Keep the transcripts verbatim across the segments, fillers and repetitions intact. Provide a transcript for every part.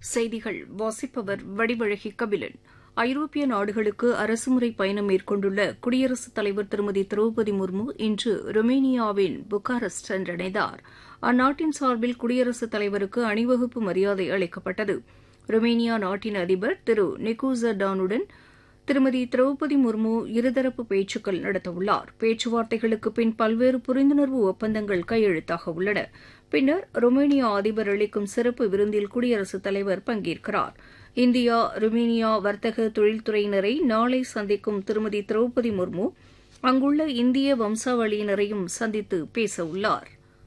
செய்திகள் வாசிப்பவர் வடிவழகி கபிலன். ஐரோப்பிய நாடுகளுக்கு அரசுமுறை பயணம் மேற்கொண்டுள்ள குடியரசுத் தலைவர் திருமதி திரௌபதி முர்மு இன்று ருமேனியாவின் புக்காரெஸ்ட் சென்றடைந்தார். அந்நாட்டின் சார்பில் குடியரசுத் தலைவருக்கு அணிவகுப்பு மரியாதை அளிக்கப்பட்டது. ருமேனியா நாட்டின் அதிபர் திரு நிக்கூசர் டானுடன் திருமதி திரௌபதி முர்மு இருதரப்பு பேச்சுக்கள் நடத்தவுள்ளார். பேச்சுவார்த்தைகளுக்கு பின் பல்வேறு புரிந்துணர்வு ஒப்பந்தங்கள் கையெழுத்தாக உள்ளன. பின்னர் ருமேனியா அதிபர் அளிக்கும் சிறப்பு விருந்தில் குடியரசுத் தலைவர் பங்கேற்கிறார். இந்தியா ருமேனியா வர்த்தக தொழில்துறையினரை நாளை சந்திக்கும் திருமதி திரௌபதி முர்மு அங்குள்ள இந்திய வம்சாவளியினரையும் சந்தித்து பேசவுள்ளார்.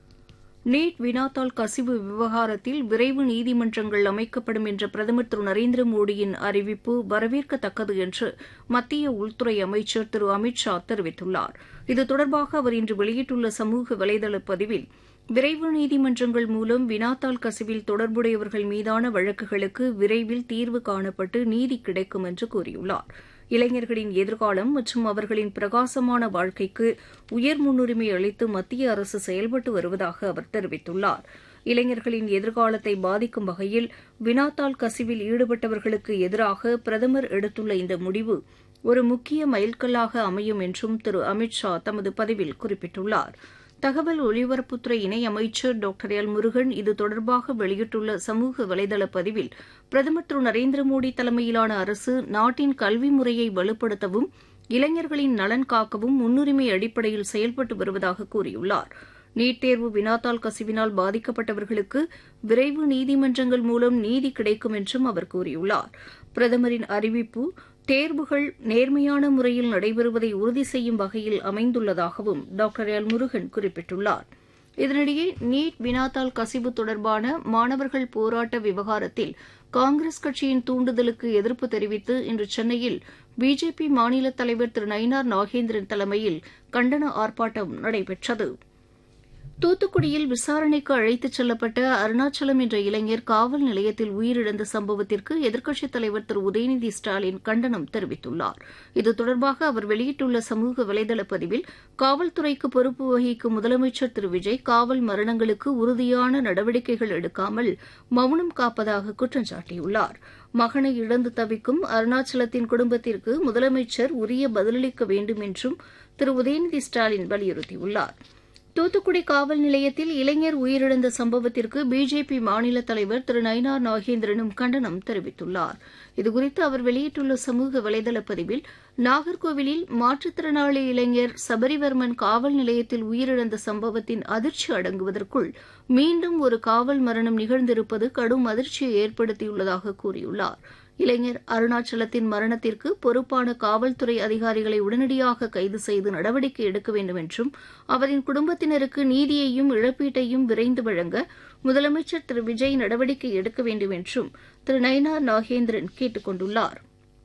நீட் வினாத்தாள் கசிவு விவகாரத்தில் விரைவு நீதிமன்றங்கள் அமைக்கப்படும் என்ற பிரதமர் திரு நரேந்திர மோடியின் அறிவிப்பு வரவேற்கத்தக்கது என்று மத்திய உள்துறை அமைச்சர் திரு அமித் ஷா தெரிவித்துள்ளார். இது தொடர்பாக அவர் இன்று வெளியிட்டுள்ள சமூக வலைதள பதிவில், விரைவு நீதிமன்றங்கள் மூலம் வினாத்தாள் கசிவில் தொடர்புடையவர்கள் மீதான வழக்குகளுக்கு விரைவில் தீர்வு காணப்பட்டு நீதி கிடைக்கும் என்று கூறியுள்ளார். இளைஞர்களின் எதிர்காலம் மற்றும் அவர்களின் பிரகாசமான வாழ்க்கைக்கு உயர் முன்னுரிமை அளித்து மத்திய அரசு செயல்பட்டு வருவதாக அவர் தெரிவித்துள்ளார். இளைஞர்களின் எதிர்காலத்தை பாதிக்கும் வகையில் வினாத்தாள் கசிவில் ஈடுபட்டவர்களுக்கு எதிராக பிரதமர் எடுத்துள்ள இந்த முடிவு ஒரு முக்கிய மைல்கல்லாக அமையும் என்றும் திரு அமித் ஷா தமது பதிவில் குறிப்பிட்டுள்ளார். தகவல் ஒலிபரப்புத்துறை இணையமைச்சர் டாக்டர் எல் முருகன் இது தொடர்பாக வெளியிட்டுள்ள சமூக வலைதள பதிவில், பிரதமர் திரு நரேந்திர மோடி தலைமையிலான அரசு நாட்டின் கல்வி முறையை வலுப்படுத்தவும் இளைஞர்களின் நலன் காக்கவும் முன்னுரிமை அடிப்படையில் செயல்பட்டு வருவதாக கூறியுள்ளார். நீட் தேர்வு வினாத்தாள் கசிவினால் பாதிக்கப்பட்டவர்களுக்கு விரைவு நீதிமன்றங்கள் மூலம் நீதி கிடைக்கும் என்றும் அவர் கூறியுள்ளார். பிரதமரின் அறிவிப்பு தேர்வுகள் நேர்மையான முறையில் நடைபெறுவதை உறுதி செய்யும் வகையில் அமைந்துள்ளதாகவும் டாக்டர் எல் முருகன் குறிப்பிட்டுள்ளார். இதனிடையே நீட் வினாத்தாள் கசிவு தொடர்பான மாணவர்கள் போராட்ட விவகாரத்தில் காங்கிரஸ் கட்சியின் தூண்டுதலுக்கு எதிர்ப்பு தெரிவித்து இன்று சென்னையில் பிஜேபி மாநில தலைவர் திரு நயினார் நாகேந்திரன் தலைமையில் கண்டன ஆர்ப்பாட்டம் நடைபெற்றது. தூத்துக்குடியில் விசாரணைக்கு அழைத்துச் செல்லப்பட்ட அருணாச்சலம் என்ற இளைஞர் காவல் நிலையத்தில் உயிரிழந்த சம்பவத்திற்கு எதிர்க்கட்சித் தலைவர் திரு உதயநிதி ஸ்டாலின் கண்டனம் தெரிவித்துள்ளார். இது தொடர்பாக அவர் வெளியிட்டுள்ள சமூக வலைதள பதிவில், காவல்துறைக்கு பொறுப்பு வகிக்கும் முதலமைச்சர் திரு விஜய் காவல் மரணங்களுக்கு உறுதியான நடவடிக்கைகள் எடுக்காமல் மௌனம் காப்பதாக குற்றம் சாட்டியுள்ளார். மகனை இழந்து தவிக்கும் அருணாச்சலத்தின் குடும்பத்திற்கு முதலமைச்சர் உரிய பதிலளிக்க வேண்டும் என்றும் திரு உதயநிதி ஸ்டாலின் வலியுறுத்தியுள்ளார். தூத்துக்குடி காவல் நிலையத்தில் இளைஞர் உயிரிழந்த சம்பவத்திற்கு பிஜேபி மாநில தலைவர் திரு நயினார் நாகேந்திரனும் கண்டனம் தெரிவித்துள்ளார். இதுகுறித்து அவர் வெளியிட்டுள்ள சமூக வலைதள பதிவில், நாகர்கோவிலில் மாற்றுத்திறனாளி இளைஞர் சபரிவர்மன் காவல் நிலையத்தில் உயிரிழந்த சம்பவத்தின் அதிர்ச்சி அடங்குவதற்குள் மீண்டும் ஒரு காவல் மரணம் நிகழ்ந்திருப்பது கடும் அதிர்ச்சியை ஏற்படுத்தியுள்ளதாக கூறியுள்ளார். இளைஞர் அருணாச்சலத்தின் மரணத்திற்கு பொறுப்பான காவல்துறை அதிகாரிகளை உடனடியாக கைது செய்து நடவடிக்கை எடுக்க வேண்டும் என்றும் அவரின் குடும்பத்தினருக்கு நீதியையும் இழப்பீட்டையும் விரைந்து வழங்க முதலமைச்சர் திரு விஜய் நடவடிக்கை எடுக்க வேண்டும் என்றும் திரு நயினார் நாகேந்திரன் கேட்டுக் கொண்டுள்ளார்.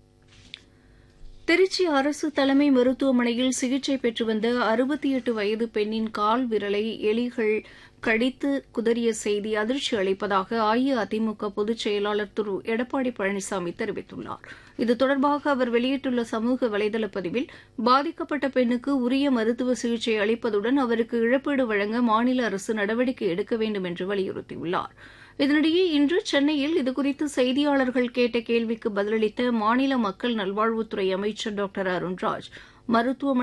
திருச்சி அரசு தலைமை மருத்துவமனையில் சிகிச்சை பெற்று வந்த அறுபத்தி எட்டு வயது பெண்ணின் கால் விரலை எலிகள் கடித்து குதறிய செய்தி அதிர்ச்சி அளிப்பதாக அஇஅதிமுக பொதுச் செயலாளர் திரு எடப்பாடி பழனிசாமி தெரிவித்துள்ளார். இது தொடர்பாக அவர் வெளியிட்டுள்ள சமூக வலைதள பதிவில், பாதிக்கப்பட்ட பெண்ணுக்கு உரிய மருத்துவ சிகிச்சை அளிப்பதுடன் அவருக்கு இழப்பீடு வழங்க மாநில அரசு நடவடிக்கை எடுக்க வேண்டும் என்று வலியுறுத்தியுள்ளார். இதனிடையே இன்று சென்னையில் இதுகுறித்து செய்தியாளர்கள் கேட்ட கேள்விக்கு பதிலளித்த மாநில மக்கள் நல்வாழ்வுத்துறை அமைச்சர் டாக்டர் அருண்ராஜ், மருத்துவமனை